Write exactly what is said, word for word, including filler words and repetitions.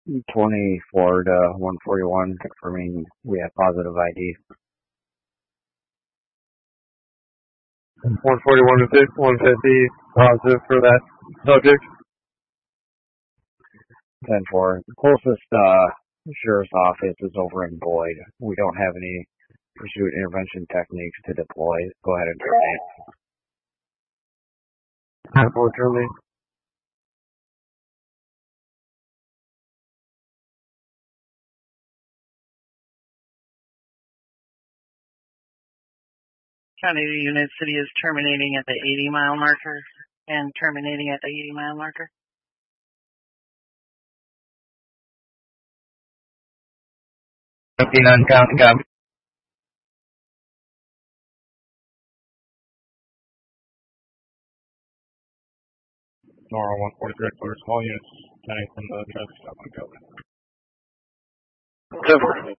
twenty-four to one forty-one, confirming we have positive I D. one forty-one to one fifty, positive for that subject. ten four. The closest uh, sheriff's office is over in Boyd. We don't have any pursuit intervention techniques to deploy. Go ahead and terminate. ten four, terminate. County Unit City is terminating at the eighty mile marker and terminating at the eighty mile marker. fifty-nine County, copy. Nora one forty-three, clears all units, counting from the traffic stop on Kelvin. ten four.